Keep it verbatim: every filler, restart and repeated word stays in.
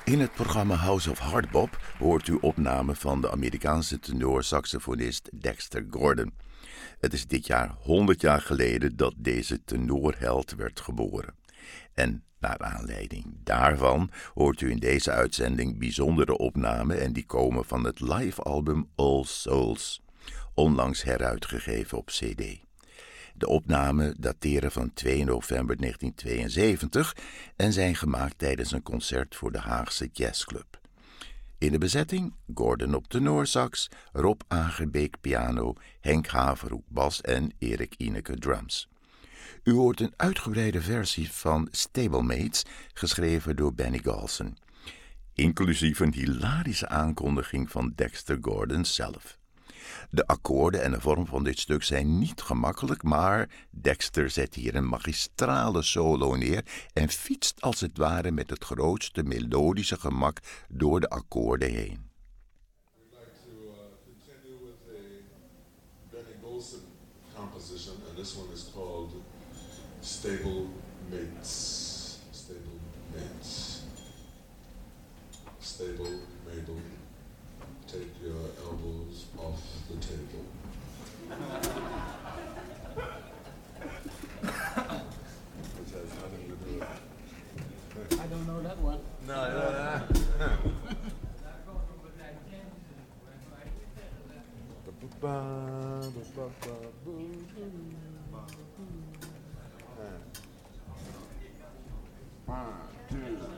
In het programma House of Hardbop hoort u opnamen van de Amerikaanse tenorsaxofonist Dexter Gordon. Het is dit jaar honderd jaar geleden dat deze tenorheld werd geboren. En naar aanleiding daarvan hoort u in deze uitzending bijzondere opnamen en die komen van het live-album All Souls, onlangs heruitgegeven op cd. De opnamen dateren van twee november negentien tweeënzeventig en zijn gemaakt tijdens een concert voor de Haagse Jazzclub. In de bezetting Gordon op tenorsax, Rob Agerbeek piano, Henk Haverhoek bas en Erik Ineke drums. U hoort een uitgebreide versie van Stablemates, geschreven door Benny Golson, inclusief een hilarische aankondiging van Dexter Gordon zelf. De akkoorden en de vorm van dit stuk zijn niet gemakkelijk, maar Dexter zet hier een magistrale solo neer en fietst als het ware met het grootste melodische gemak door de akkoorden heen. We'd like to uh, continue with a Benny Golson composition, and this one is called Stablemates. Stablemates. Stable, Mabel. Take your elbows off the table. Which has nothing to do with it. I don't know that one. No, no, no. One, two.